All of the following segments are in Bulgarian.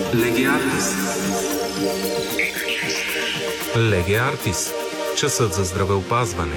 Леге Артис. Леге Артис. Часът за здравеопазване.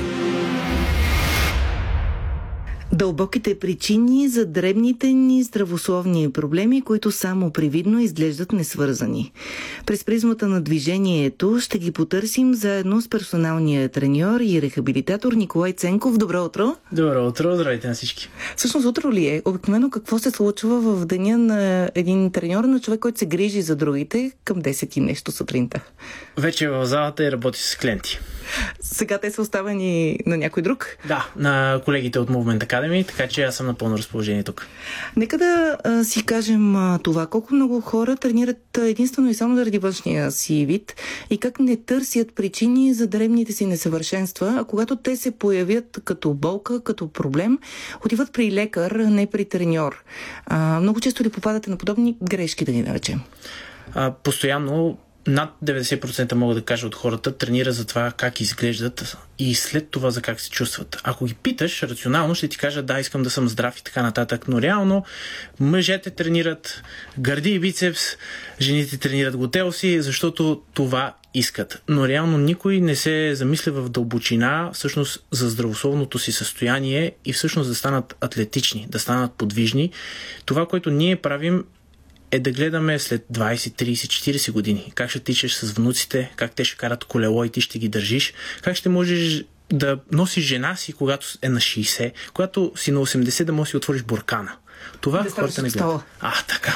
Дълбоките причини за дребните ни здравословни проблеми, които само привидно изглеждат несвързани. През призмата на движението ще ги потърсим заедно с персоналния треньор и рехабилитатор Николай Ценков. Добро утро! Добро утро! Здравейте на всички! Всъщност утро ли е? Обикновено какво се случва в деня на един треньор, на човек, който се грижи за другите към 10 и нещо сутринта? Вече в залата и работи с клиенти. Сега те са оставени на някой друг? Да, на колегите от Movement Academy, така че аз съм на пълно разположение тук. Нека да си кажем това. Колко много хора тренират единствено и само заради външния си вид и как не търсят причини за дребните си несъвършенства, а когато те се появят като болка, като проблем, отиват при лекар, не при треньор. Много често ли попадате на подобни грешки, да ни наречем? Постоянно над 90% мога да кажа от хората тренира за това как изглеждат и след това за как се чувстват. Ако ги питаш, рационално ще ти кажа да, искам да съм здрав и така нататък, но реално мъжете тренират гърди и бицепс, жените тренират готел си, защото това искат. Но реално никой не се замисля в дълбочина всъщност за здравословното си състояние и всъщност да станат атлетични, да станат подвижни. Това, което ние правим, е да гледаме след 20, 30, 40 години как ще тичаш с внуците, как те ще карат колело и ти ще ги държиш, как ще можеш да носиш жена си, когато е на 60, когато си на 80 да можеш да отвориш буркана. Това да хората не гледат. Така.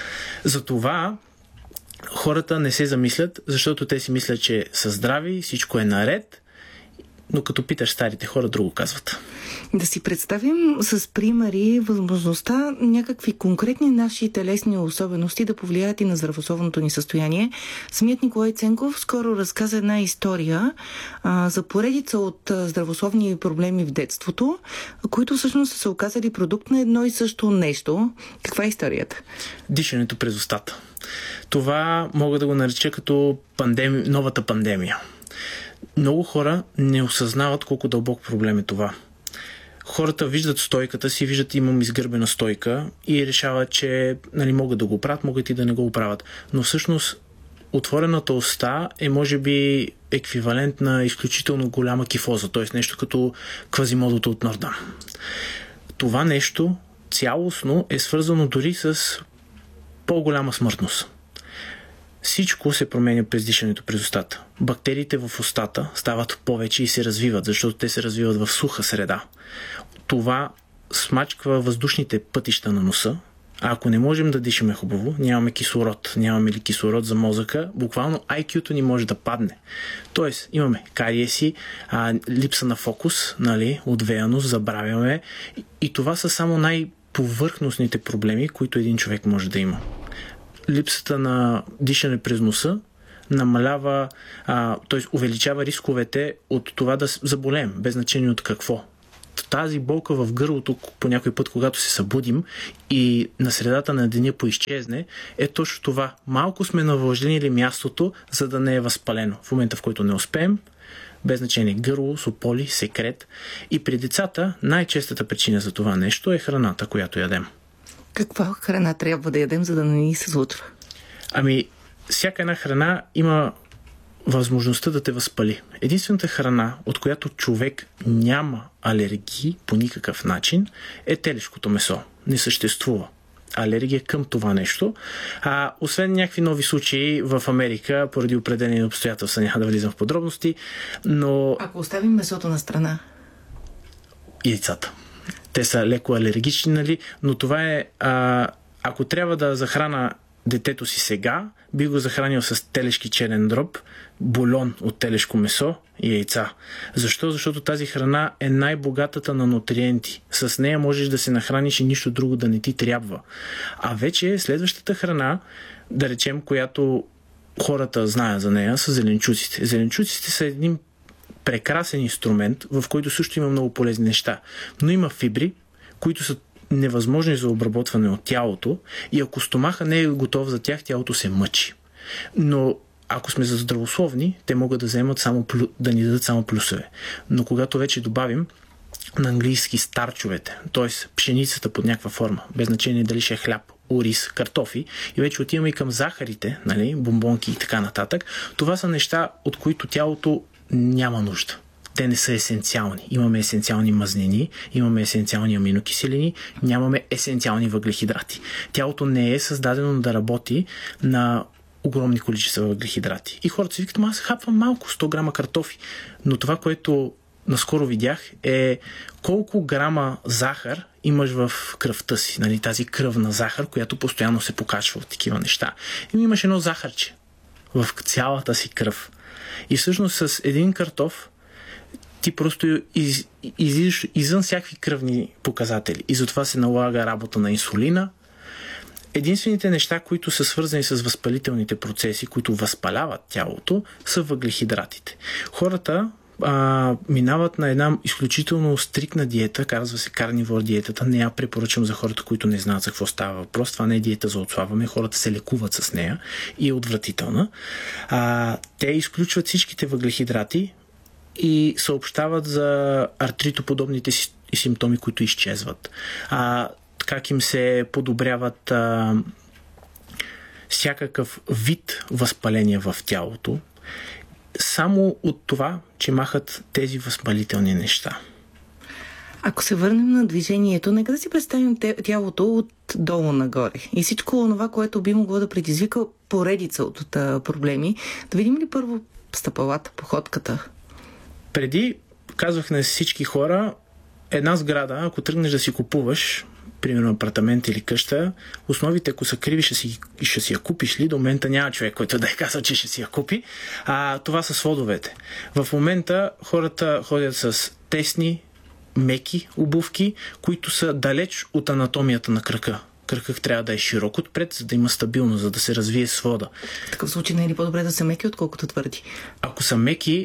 Затова хората не се замислят, защото те си мислят, че са здрави, всичко е наред, но като питаш старите хора, друго казват. Да си представим с примери възможността някакви конкретни наши телесни особености да повлияят и на здравословното ни състояние. Самият Николай Ценков скоро разказа една история за поредица от здравословни проблеми в детството, които всъщност са се оказали продукт на едно и също нещо. Каква е историята? Дишането през устата. Това мога да го нареча като новата пандемия. Много хора не осъзнават колко дълбок проблем е това. Хората виждат стойката си, виждат имам изгърбена стойка и решават, че могат да го правят, могат и да не го правят. Но всъщност отворената уста е може би еквивалент на изключително голяма кифоза, т.е. нещо като квазимодото от Нордам. Това нещо цялостно е свързано дори с по-голяма смъртност. Всичко се променя през дишането през устата. Бактериите в устата стават повече и се развиват, защото те се развиват в суха среда. Това смачква въздушните пътища на носа, а ако не можем да дишаме хубаво, нямаме кислород. Нямаме ли кислород за мозъка, буквално IQ-то ни може да падне. Тоест, имаме кариеси, липса на фокус, отвеяност, забравяме. И това са само най-повърхностните проблеми, които един човек може да има. Липсата на дишане през носа намалява, т.е. увеличава рисковете от това да заболеем, без значение от какво. Тази болка в гърлото по някой път, когато се събудим и на средата на деня поизчезне, е точно това. Малко сме навлажнили мястото, за да не е възпалено. В момента, в който не успеем, без значение гърло, сополи, секрет. И при децата най-честата причина за това нещо е храната, която ядем. Каква храна трябва да ядем, за да не ни се случва? Всяка една храна има възможността да те възпали. Единствената храна, от която човек няма алергии по никакъв начин, е телешкото месо. Не съществува алергия към това нещо. Освен някакви нови случаи в Америка, поради определени обстоятелства, няма да влизам в подробности, но... Ако оставим месото на страна? Яйцата. Те са леко алергични, но това е... Ако трябва да захрана детето си сега, би го захранил с телешки черен дроб, бульон от телешко месо и яйца. Защо? Защото тази храна е най-богатата на нутриенти. С нея можеш да се нахраниш и нищо друго да не ти трябва. А вече следващата храна, да речем, която хората знаят за нея, са зеленчуците. Зеленчуците са един прекрасен инструмент, в който също има много полезни неща. Но има фибри, които са невъзможни за обработване от тялото и ако стомаха не е готов за тях, тялото се мъчи. Но ако сме за здравословни, те могат да вземат да ни дадат само плюсове. Но когато вече добавим на английски старчовете, т.е. пшеницата под някаква форма, без значение дали ще е хляб ориз, картофи и вече отиваме и към захарите, нали, бомбонки и така нататък. Това са неща, от които тялото няма нужда. Те не са есенциални. Имаме есенциални мазнини, имаме есенциални аминокиселини, нямаме есенциални въглехидрати. Тялото не е създадено да работи на огромни количества въглехидрати. И хората си викат, аз хапвам малко, 100 грама картофи. Но това, което наскоро видях, е колко грама захар имаш в кръвта си. Нали, тази кръвна захар, която постоянно се покачва от такива неща. И имаш едно захарче в цялата си кръв. И всъщност с един картоф ти просто излизаш извън всякакви кръвни показатели. И затова се налага работа на инсулина. Единствените неща, които са свързани с възпалителните процеси, които възпаляват тялото, са въглехидратите. Хората минават на една изключително стрикна диета, казва се карнивор диетата. Не я препоръчвам за хората, които не знаят за какво става въпрос. Това не е диета за отслабване. Хората се лекуват с нея и е отвратителна. Те изключват всичките въглехидрати и съобщават за артритоподобните симптоми, които изчезват. Как им се подобряват всякакъв вид възпаление в тялото, само от това, че махат тези възпалителни неща. Ако се върнем на движението, нека да си представим тялото от долу нагоре и всичко това, което би могло да предизвика поредица от проблеми. Да видим ли първо стъпалата, походката? Преди казвах на всички хора, една сграда, ако тръгнеш да си купуваш, примерно апартамент или къща, основите, ако са криви, ще си я купиш ли? До момента няма човек, който да е казал, че ще си я купи. Това са сводовете. В момента хората ходят с тесни, меки обувки, които са далеч от анатомията на крака. Кракът трябва да е широк отпред, за да има стабилност, за да се развие свода. В такъв случай не е ли по-добре да са меки, отколкото твърди? Ако са меки,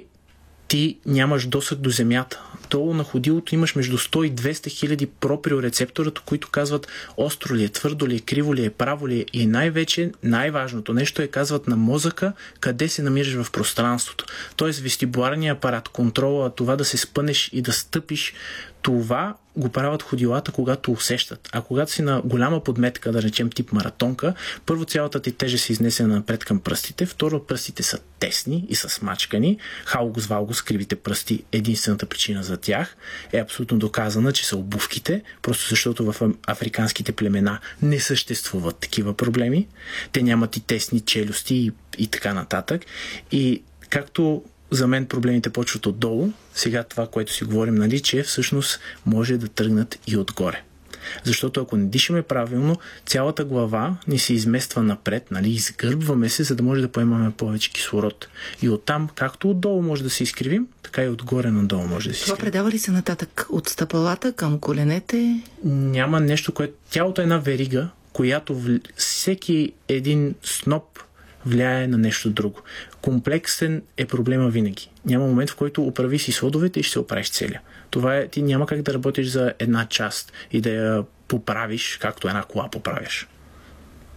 ти нямаш досег до земята. Долу на ходилото имаш между 100 и 200 хиляди проприорецептора, които казват остро ли е, твърдо ли е, криво ли е, право ли е и най-вече най-важното нещо е казват на мозъка къде се намираш в пространството. Тоест вестибуларният апарат, контрола, това да се спънеш и да стъпиш, това го правят ходилата, когато усещат. А когато си на голяма подметка, да речем тип маратонка, първо цялата ти тежест се изнесе напред към пръстите, второ пръстите са тесни и са смачкани. Халгус-валгус, кривите пръсти, единствената причина за тях е абсолютно доказана, че са обувките, просто защото в африканските племена не съществуват такива проблеми. Те нямат и тесни челюсти и така нататък. И както за мен проблемите почват отдолу, сега това, което си говорим, нали, че всъщност може да тръгнат и отгоре. Защото ако не дишаме правилно, цялата глава ни се измества напред, нали, изгърбваме се, за да може да поемаме повече кислород. И оттам, както отдолу може да се изкривим, така и отгоре надолу може да се изкривим. Това предава ли се нататък от стъпалата към коленете? Няма нещо, което... Тялото е една верига, която всеки един сноп влияе на нещо друго. Комплексен е проблема винаги. Няма момент, в който оправи си сводовете и ще се оправиш целия. Това е, ти няма как да работиш за една част и да я поправиш, както една кола поправяш.